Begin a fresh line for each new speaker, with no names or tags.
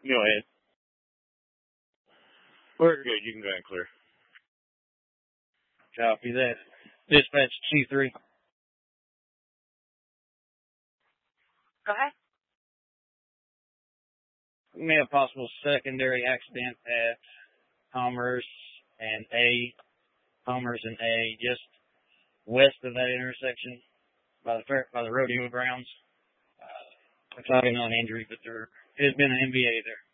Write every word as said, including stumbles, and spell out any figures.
Go ahead. We're good. You can go ahead and clear.
Copy that. Dispatch T three.
Go ahead.
We may have possible secondary accident at Commerce and A. Commerce and A, just west of that intersection by the fair, by the rodeo grounds. Uh, we're talking on injury, but there has been an M V A there.